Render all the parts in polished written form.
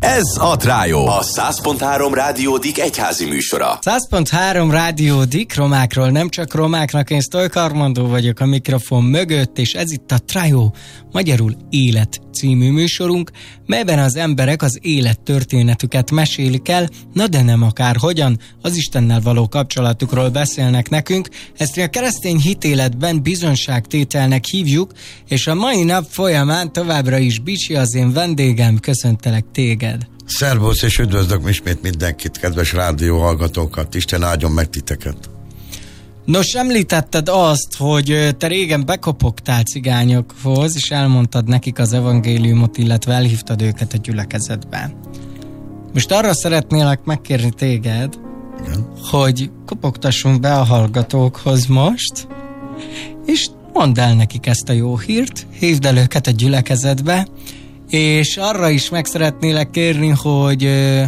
Ez a Trájó, a 100.3 Rádiódik egyházi műsora. 100.3 Rádiódik, romákról nem csak romáknak, én Sztojka Armandó vagyok a mikrofon mögött, és ez itt a Trájó, magyarul Élet című műsorunk, melyben az emberek az élet történetüket mesélik el, na de nem akárhogyan, az Istennel való kapcsolatukról beszélnek nekünk, ezt mi a keresztény hitéletben bizonyságtételnek hívjuk, és a mai nap folyamán továbbra is Bicsi az én vendégem, köszöntelek téged. Szervusz, és üdvözlök ismét mindenkit, kedves rádióhallgatókat, Isten áldjon meg titeket. Nos, említetted azt, hogy te régen bekopogtál cigányokhoz, és elmondtad nekik az evangéliumot, illetve elhívtad őket a gyülekezetbe. Most arra szeretnélek megkérni téged, igen, hogy kopogtassunk be a hallgatókhoz most, és mondd el nekik ezt a jó hírt, hívd el őket a gyülekezetbe, és arra is meg szeretnélek kérni, hogy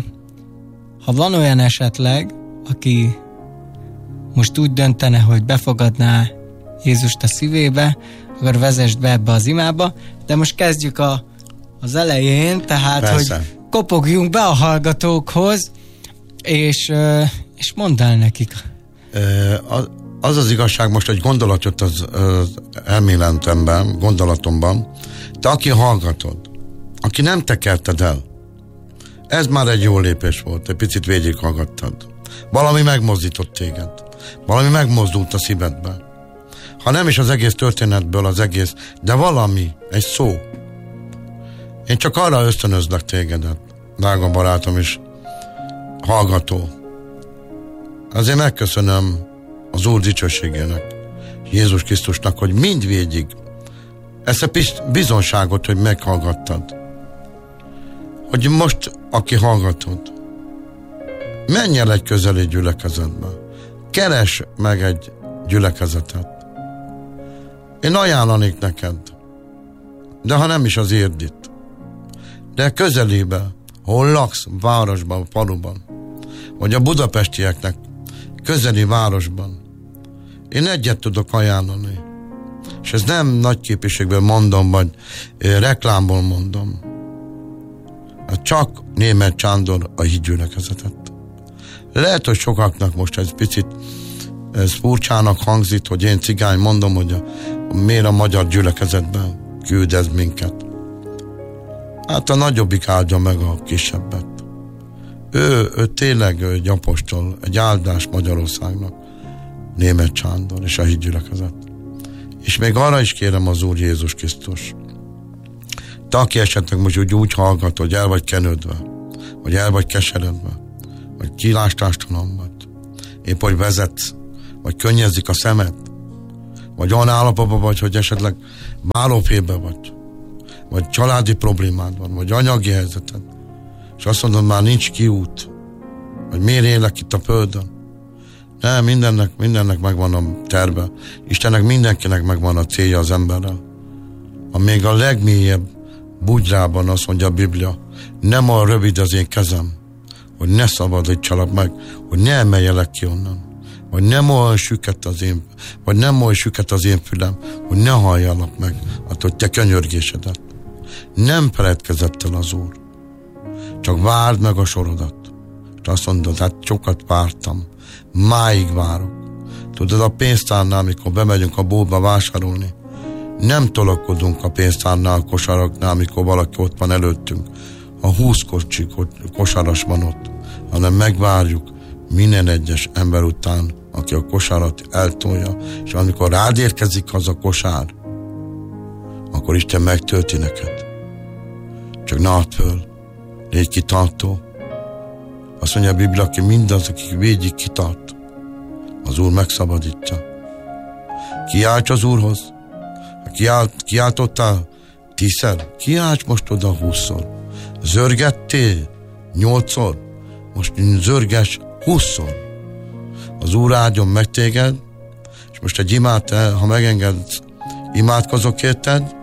ha van olyan esetleg, aki most úgy döntene, hogy befogadná Jézust a szívébe, akkor vezesd be ebbe az imába, de most kezdjük az elején, tehát, persze, hogy kopogjunk be a hallgatókhoz, és mondd el nekik. Az igazság, most egy gondolat jött az elméletemben, gondolatomban, te aki hallgatod, aki nem tekerted el, ez már egy jó lépés volt, egy picit végighallgattad. Valami megmozdított téged, valami megmozdult a szívedbe. Ha nem is az egész történetből az egész, de valami, egy szó. Én csak arra ösztönözlek tégedet, drága barátom és hallgató. Azért megköszönöm az Úr dicsőségének, Jézus Krisztusnak, hogy mindvégig ezt a bizonságot, hogy meghallgattad. Hogy most, aki hallgatod, menj el egy közeli gyülekezetbe. Keresd meg egy gyülekezetet. Én ajánlanék neked, de ha nem is az Érdit, de közelébe, hol laksz, városban, faluban, vagy a budapestieknek közeli városban, én egyet tudok ajánlani. És ez nem nagy képviségből mondom, vagy reklámból mondom. Csak Németh Sándor a hídgyülekezetet. Lehet, hogy sokaknak most ez picit ez furcsának hangzik, hogy én cigány mondom, hogy miért a magyar gyülekezetben küldez minket. Hát a nagyobbik áldja meg a kisebbet. Ő tényleg egy apostol, egy áldás Magyarországnak, Németh Sándor és a hídgyülekezet. És még arra is kérem az Úr Jézus Krisztus, te aki esetleg most úgy hallgat, hogy el vagy kenődve, vagy el vagy keseredve, vagy kilástástalan vagy, épp hogy vezetsz, vagy könnyezzik a szemed, vagy olyan állapotban vagy, hogy esetleg válófélbe vagy családi problémád van, vagy anyagi helyzeted, és azt mondod, már nincs kiút, vagy miért élek itt a földön. Nem, mindennek megvan a terve. Istennek mindenkinek megvan a célja az emberrel. A még a legmélyebb bugyrában azt mondja a Biblia, nem olyan rövid az én kezem, hogy ne szabadítsalak meg, hogy ne emeljelek ki onnan, vagy nem olyan süket az én fülem, hogy ne halljalak meg attól te könyörgésedet. Nem feledkezett el az Úr. Csak várd meg a sorodat. És azt mondod, hát sokat vártam, máig várok. Tudod, a pénztárnál, amikor bemegyünk a boltba vásárolni, nem tolakodunk a pénztárnál, a kosaraknál, amikor valaki ott van előttünk. A 20 kosaras van ott, hanem megvárjuk minden egyes ember után, aki a kosarat eltolja, és amikor rád érkezik az a kosár, akkor Isten megtölti neked. Csak ne add föl, légy kitartó. Azt mondja a Biblia, aki mindaz, akik végig kitart, az Úr megszabadítja. Kiálts az Úrhoz. Kiáltottál 10-szer, kiálts most oda 20-szor. Zörgettél 8-szor, most zörges 20-szor. Az Úr áldjon meg téged, és most egy imát, ha megengedsz, imádkozok érted.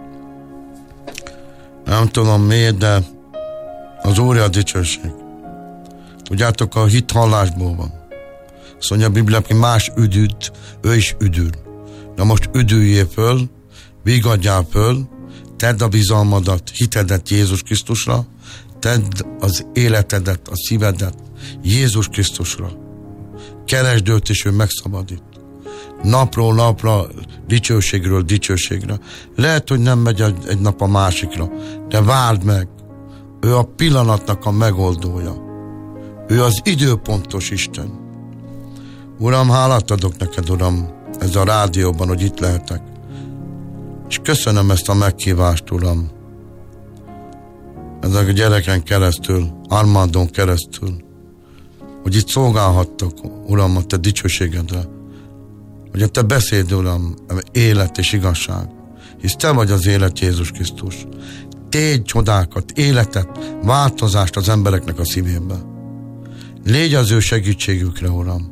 Nem tudom miért, de az Úr a dicsőség. Tudjátok, a hit hallásból van. Azt mondja a Biblia, aki más üdült, ő is üdül. Na most üdüljél föl, vigadjál föl, tedd a bizalmadat, hitedet Jézus Krisztusra, tedd az életedet, a szívedet Jézus Krisztusra. Keresd őt, és ő megszabadít. Napról napra, dicsőségről dicsőségre. Lehet, hogy nem megy egy nap a másikra, de várd meg. Ő a pillanatnak a megoldója. Ő az időpontos Isten. Uram, hálát adok neked, Uram, ez a rádióban, hogy itt lehetek. És köszönöm ezt a meghívást, Uram. Ezek a gyereken keresztül, Armandon keresztül, hogy itt szolgálhattok, Uram, a te dicsőségedre. Hogy a te beszéd, Uram, élet és igazság. Hisz te vagy az élet, Jézus Krisztus. Tégy csodákat, életet, változást az embereknek a szívébe. Légy az ő segítségükre, Uram.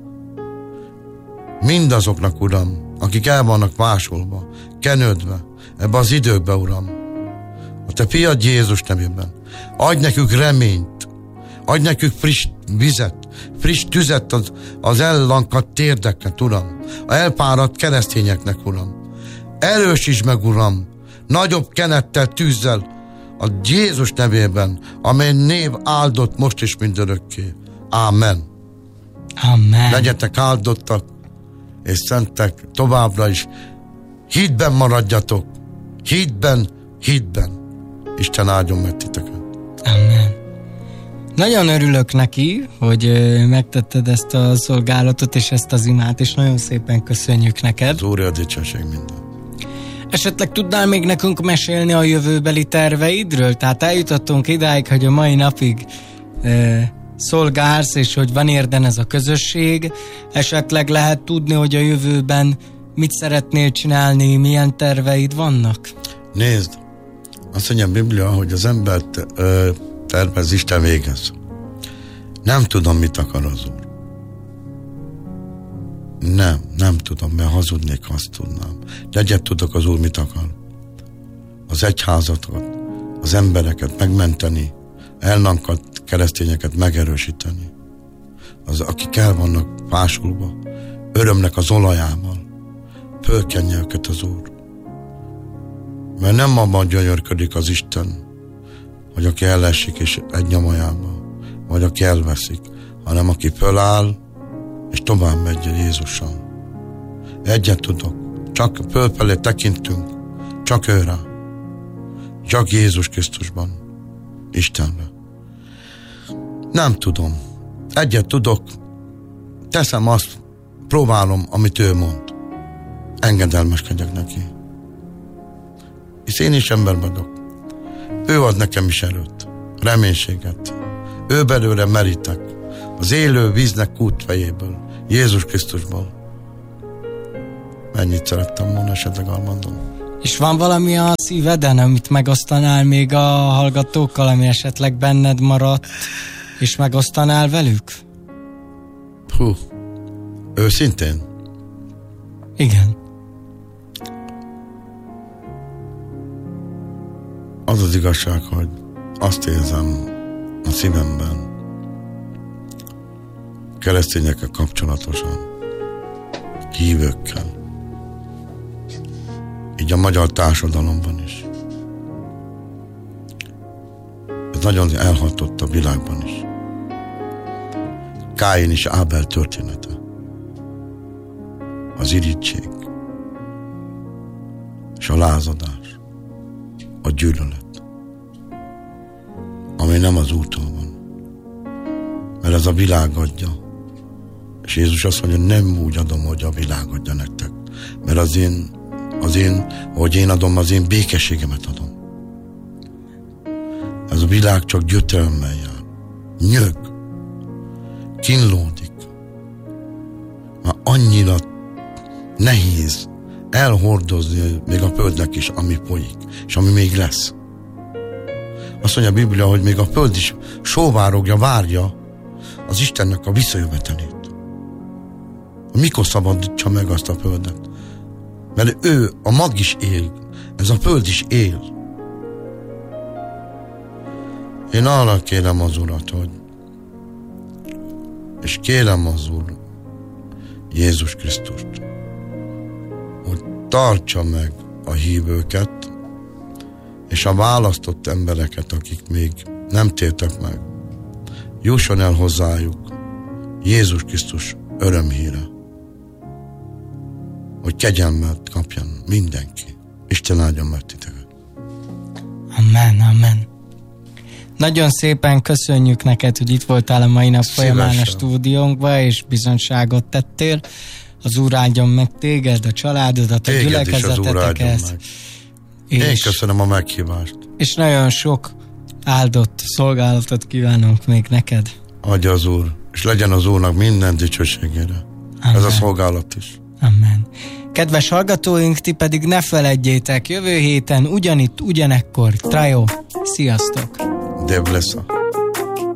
Mindazoknak, Uram, akik el vannak vásolva, kenődve, ebbe az időkbe, Uram. A te fiad Jézus nevében. Adj nekük reményt, adj nekük friss vizet, friss tüzet az ellankadt térdeket, Uram. A elpáradt keresztényeknek, Uram. Erősítsd meg, Uram, nagyobb kenettel, tűzzel, a Jézus nevében, amely név áldott most is mindörökké. Ámen. Amen. Legyetek áldottak és szentek továbbra is. Hitben maradjatok. Hitben. Isten áldjon meg titeket. Amen. Nagyon örülök neki, hogy megtetted ezt a szolgálatot és ezt az imát, és nagyon szépen köszönjük neked. Az Úr a dicsőség minden. Esetleg tudnál még nekünk mesélni a jövőbeli terveidről? Tehát eljutottunk idáig, hogy a mai napig szolgálsz, és hogy van érden ez a közösség. Esetleg lehet tudni, hogy a jövőben mit szeretnél csinálni, milyen terveid vannak? Nézd, azt mondja a Biblia, hogy az embert tervez, Isten végez. Nem tudom, mit akar az Úr. Nem tudom, mert hazudnék, azt tudnám. De egyet tudok, az Úr mit akar. Az egyházat, az embereket megmenteni, ellankadt keresztényeket megerősíteni. Az, akik el vannak pásulva, örömnek az olajával, fölkenje őket az Úr. Mert nem abban gyönyörködik az Isten, hogy aki elesik és egy nyomajába, vagy aki elveszik, hanem aki föláll, és tovább megy Jézussal. Egyet tudok, csak fölfelé tekintünk, csak őre, csak Jézus Krisztusban, Istenre. Nem tudom, egyet tudok, teszem azt, próbálom, amit ő mond. Engedelmeskedjek neki. Hisz én is ember vagyok. Ő ad nekem is erőt, reménységet. Ő belőle merítek, az élő víznek kútfejéből, Jézus Krisztusból. Mennyit szerettem volna, esetleg Armandon. És van valami a szíveden, amit megosztanál még a hallgatókkal, ami esetleg benned maradt, és megosztanál velük? Őszintén? Igen. Az az igazság, hogy azt érzem a szívemben, keresztényekkel kapcsolatosan, hívőkkel, így a magyar társadalomban is. Ez nagyon elhatott a világban is. Káin és Ábel története. Az irigység és a lázadás, a gyűlölet, ami nem az úton van, mert ez a világ adja, és Jézus azt mondja, nem úgy adom, hogy a világ adja nektek, mert ahogy én adom, az én békességemet adom. Ez a világ csak gyötrelemmel jár, nyög, kínlódik, már annyira nehéz elhordozni még a földnek is, ami folyik, és ami még lesz. Azt mondja a Biblia, hogy még a föld is sóvárogja, várja az Istennek a visszajövetelét. Mikor szabadítsa meg azt a földet? Mert ő, a mag is él, ez a föld is él. Én arra kérem az Urat, és kérem az Úr Jézus Krisztust, hogy tartsa meg a hívőket, és a választott embereket, akik még nem tértek meg, jusson el hozzájuk Jézus Krisztus örömhíre, hogy kegyelmet kapjon mindenki. Isten áldjon meg titeket. Amen, amen. Nagyon szépen köszönjük neked, hogy itt voltál a mai nap folyamán a stúdiónkban, és bizonyságot tettél. Az Úr áldjon meg téged, a családodat, a gyülekezeteteket. Én köszönöm a meghívást. És nagyon sok áldott szolgálatot kívánunk még neked. Adja az Úr, és legyen az Úrnak minden dicsőségére. Amen. Ez a szolgálat is. Amen. Kedves hallgatóink, ti pedig ne feledjétek, jövő héten ugyanitt, ugyanekkor. Trajo, sziasztok! De blessa.